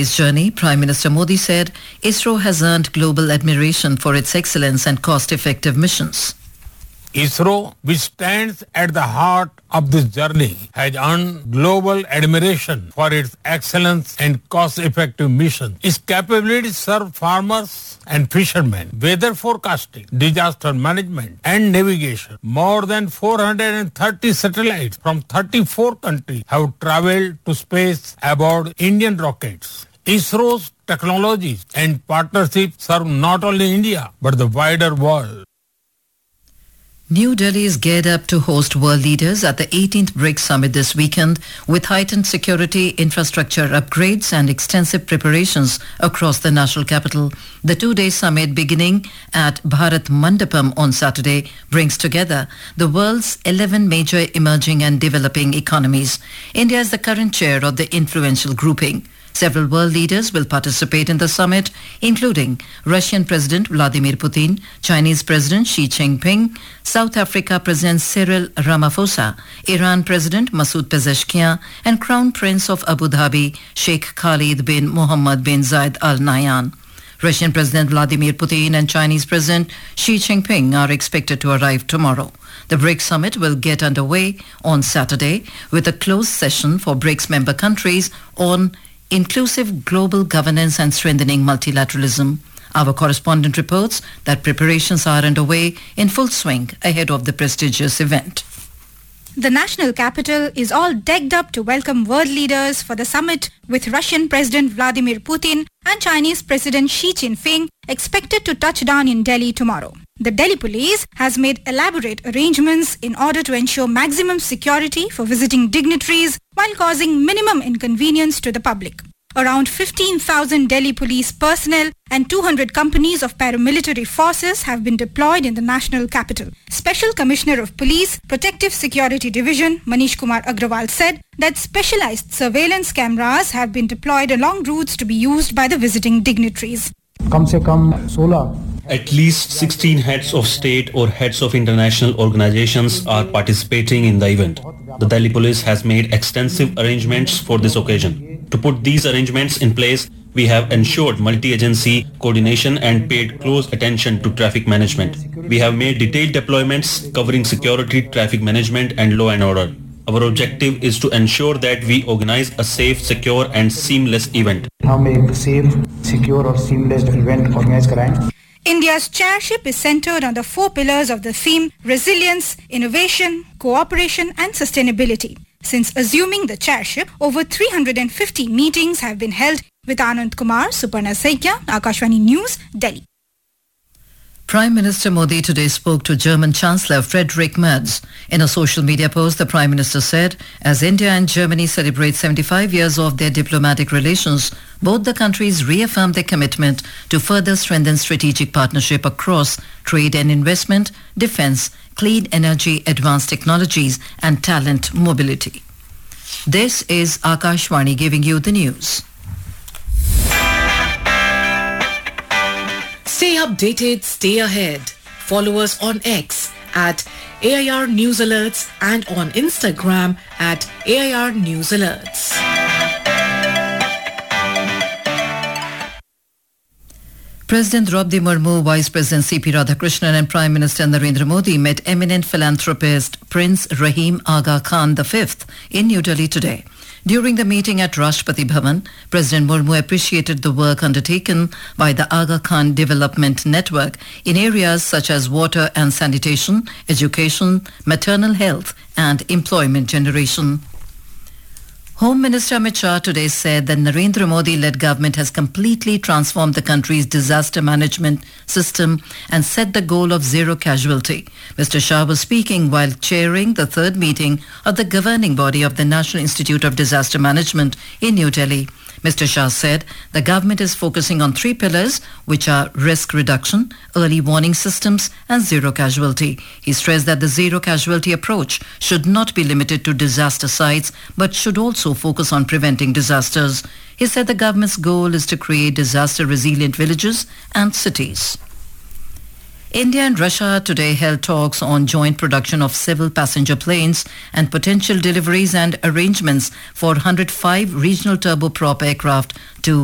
day's journey, Prime Minister Modi said ISRO has earned global admiration for its excellence and cost-effective missions. ISRO, which stands at the heart of this journey, has earned global admiration for its excellence and cost-effective mission. Its capabilities serve farmers and fishermen, weather forecasting, disaster management and navigation. More than 430 satellites from 34 countries have traveled to space aboard Indian rockets. ISRO's technologies and partnerships serve not only India but the wider world. New Delhi is geared up to host world leaders at the 18th BRICS Summit this weekend with heightened security, infrastructure upgrades and extensive preparations across the national capital. The two-day summit beginning at Bharat Mandapam on Saturday brings together the world's 11 major emerging and developing economies. India is the current chair of the influential grouping. Several world leaders will participate in the summit, including Russian President Vladimir Putin, Chinese President Xi Jinping, South Africa President Cyril Ramaphosa, Iran President Masoud Pezeshkian, and Crown Prince of Abu Dhabi Sheikh Khalid bin Mohammed bin Zayed Al Nahyan. Russian President Vladimir Putin and Chinese President Xi Jinping are expected to arrive tomorrow. The BRICS summit will get underway on Saturday with a closed session for BRICS member countries on inclusive global governance and strengthening multilateralism. Our correspondent reports that preparations are underway in full swing ahead of the prestigious event. The national capital is all decked up to welcome world leaders for the summit, with Russian President Vladimir Putin and Chinese President Xi Jinping expected to touch down in Delhi tomorrow. The Delhi police has made elaborate arrangements in order to ensure maximum security for visiting dignitaries while causing minimum inconvenience to the public. Around 15,000 Delhi police personnel and 200 companies of paramilitary forces have been deployed in the national capital. Special Commissioner of Police, Protective Security Division, Manish Kumar Agrawal said that specialized surveillance cameras have been deployed along routes to be used by the visiting dignitaries. At least 16 heads of state or heads of international organizations are participating in the event. The Delhi police has made extensive arrangements for this occasion. To put these arrangements in place, we have ensured multi-agency coordination and paid close attention to traffic management. We have made detailed deployments covering security, traffic management and law and order. Our objective is to ensure that we organize a safe, secure and seamless event. India's chairship is centered on the four pillars of the theme resilience, innovation, cooperation and sustainability. Since assuming the chairship, over 350 meetings have been held. With Anand Kumar, Suparna Saikya, Akashvani News, Delhi. Prime Minister Modi today spoke to German Chancellor Friedrich Merz. In a social media post, the Prime Minister said, as India and Germany celebrate 75 years of their diplomatic relations, both the countries reaffirm their commitment to further strengthen strategic partnership across trade and investment, defense, clean energy, advanced technologies, and talent mobility. This is Akashvani giving you the news. Stay updated, stay ahead. Follow us on X at AIR News Alerts and on Instagram at AIR News Alerts. President Draupadi Murmu, Vice President C.P. Radhakrishnan and Prime Minister Narendra Modi met eminent philanthropist Prince Rahim Aga Khan V in New Delhi today. During the meeting at Rashtrapati Bhavan, President Murmu appreciated the work undertaken by the Aga Khan Development Network in areas such as water and sanitation, education, maternal health and employment generation. Home Minister Amit Shah today said that Narendra Modi-led government has completely transformed the country's disaster management system and set the goal of zero casualty. Mr. Shah was speaking while chairing the third meeting of the governing body of the National Institute of Disaster Management in New Delhi. Mr. Shah said the government is focusing on three pillars, which are risk reduction, early warning systems and zero casualty. He stressed that the zero casualty approach should not be limited to disaster sites but should also focus on preventing disasters. He said the government's goal is to create disaster-resilient villages and cities. India and Russia today held talks on joint production of civil passenger planes and potential deliveries and arrangements for 105 regional turboprop aircraft to